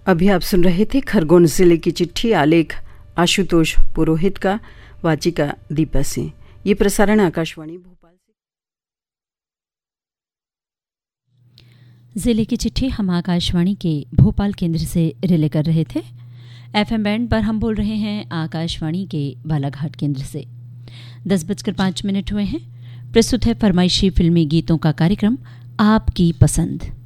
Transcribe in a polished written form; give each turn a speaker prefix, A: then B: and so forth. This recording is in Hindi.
A: अभी आप सुन रहे थे खरगोन जिले की चिट्ठी, आलेख आशुतोष पुरोहित का, वाचिका दीपा सिंह। ये प्रसारण आकाशवाणी भोपाल से।
B: जिले की चिट्ठी हम आकाशवाणी के भोपाल केंद्र से रिले कर रहे थे। एफएम बैंड पर हम बोल रहे हैं आकाशवाणी के बालाघाट केंद्र से। 10:05 हुए हैं। प्रस्तुत है फरमाइशी फिल्मी गीतों का कार्यक्रम आपकी पसंद।